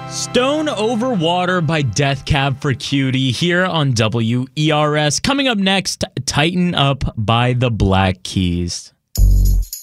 Stone Over Water by Death Cab for Cutie here on WERS. Coming up next, Tighten Up by the Black Keys.